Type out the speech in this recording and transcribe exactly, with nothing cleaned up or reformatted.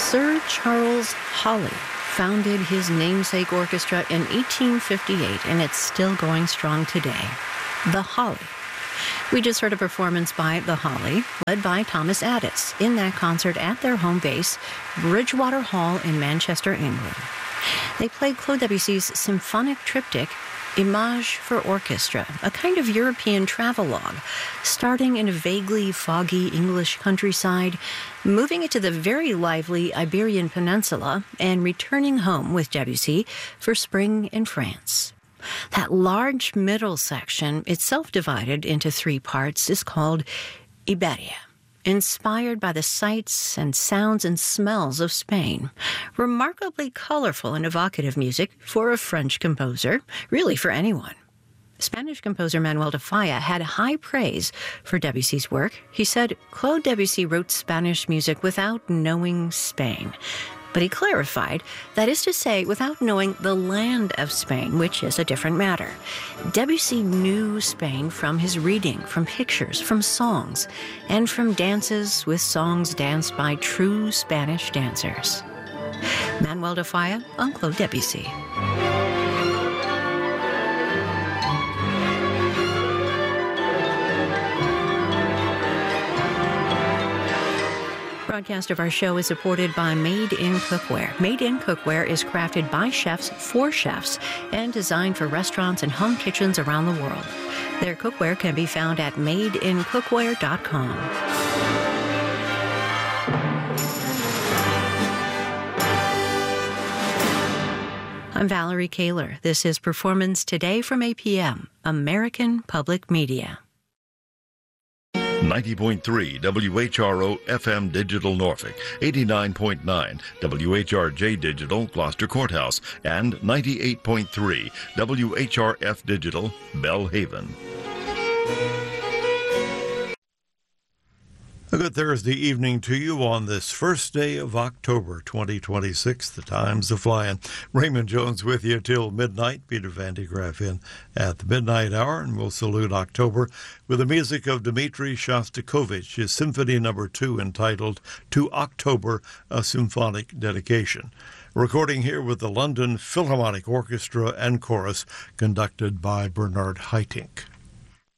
Sir Charles Holly founded his namesake orchestra in eighteen fifty-eight, and it's still going strong today. The Holly. We just heard a performance by The Holly, led by Thomas Addis, in that concert at their home base, Bridgewater Hall in Manchester, England. They played Claude Debussy's symphonic triptych, Image for Orchestra, a kind of European travelogue, starting in a vaguely foggy English countryside, moving it to the very lively Iberian Peninsula, and returning home with Debussy for spring in France. That large middle section, itself divided into three parts, is called Iberia, inspired by the sights and sounds and smells of Spain. Remarkably colorful and evocative music for a French composer, really for anyone. Spanish composer Manuel de Falla had high praise for Debussy's work. He said Claude Debussy wrote Spanish music without knowing Spain. But he clarified, that is to say, without knowing the land of Spain, which is a different matter. Debussy knew Spain from his reading, from pictures, from songs, and from dances with songs danced by true Spanish dancers. Manuel de Falla on Claude Debussy. Broadcast of our show is supported by Made in Cookware. Made in Cookware is crafted by chefs for chefs and designed for restaurants and home kitchens around the world. Their cookware can be found at made in cookware dot com. I'm Valerie Kaler. This is Performance Today from A P M, American Public Media. ninety point three W H R O F M Digital Norfolk, eighty-nine point nine W H R J Digital Gloucester Courthouse, and ninety-eight point three W H R F Digital Belhaven. A good Thursday evening to you on this first day of October twenty twenty-six. The time's a flying. Raymond Jones with you till midnight. Peter Van de Graaff in at the midnight hour, and we'll salute October with the music of Dmitri Shostakovich, his Symphony Number Two entitled "To October: A Symphonic Dedication." Recording here with the London Philharmonic Orchestra and Chorus, conducted by Bernard Haitink.